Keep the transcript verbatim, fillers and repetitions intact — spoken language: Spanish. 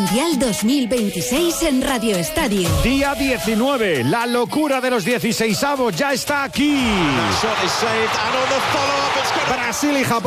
Mundial dos mil veintiséis en Radio Estadio. Día diecinueve, la locura de los dieciseisavos ya está aquí. Brasil y Japón.